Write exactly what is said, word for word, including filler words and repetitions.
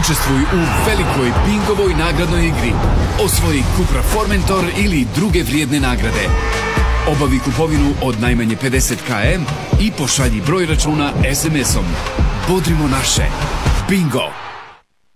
Učestvuj u velikoj bingovoj nagradnoj igri. Osvoji Cupra Formentor ili druge vrijedne nagrade. Obavi kupovinu od najmanje pedeset kilometara i pošalji broj računa es em esom. Bodrimo naše. Bingo!